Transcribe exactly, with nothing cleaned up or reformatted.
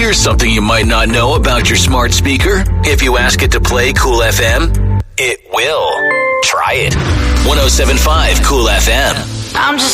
Here's something you might not know about your smart speaker. If you ask it to play Cool F M, it will. Try it. one oh seven point five Cool F M. I'm just